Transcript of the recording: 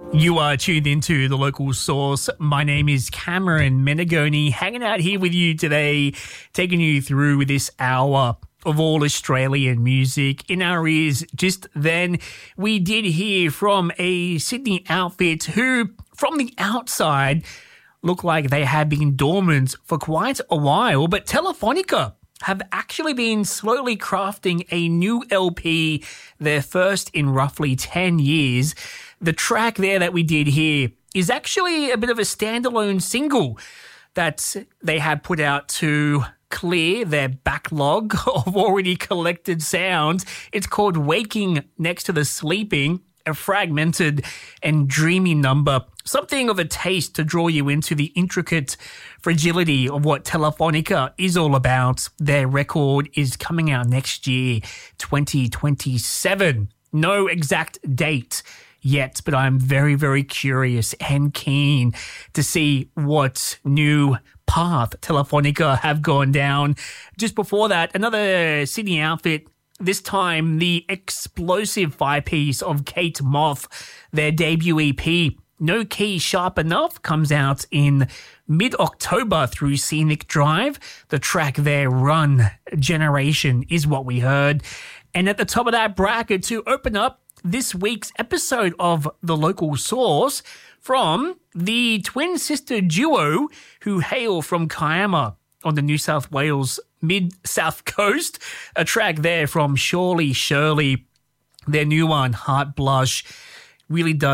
You are tuned into The Local Source. My name is Cameron Menegoni, hanging out here with you today, taking you through this hour of all Australian music. In our ears just then, we did hear from a Sydney outfit who, from the outside, look like they have been dormant for quite a while, but Telefonica have actually been slowly crafting a new LP, their first in roughly 10 years. The track there that we did here is actually a bit of a standalone single that they had put out to clear their backlog of already collected sounds. It's called Waking Next to the Sleeping, a fragmented and dreamy number, something of a taste to draw you into the intricate fragility of what Telefonica is all about. Their record is coming out next year, 2027. No exact date yet, but I'm very, very curious and keen to see what new path Telefonica have gone down. Just before that, another Sydney outfit, this time the explosive five-piece of Kate Moth, their debut EP, No Key Sharp Enough, comes out in mid-October through Scenic Drive. The track there, Run Generation, is what we heard. And at the top of that bracket to open up this week's episode of The Local Source, from the twin sister duo who hail from Kiama on the New South Wales mid-south coast. A track there from Surely Shirley, their new one, Heart Blush, really does